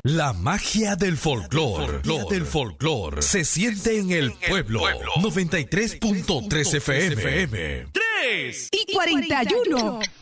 La magia del folclore se siente en el pueblo. 93.3 FM. 3:41.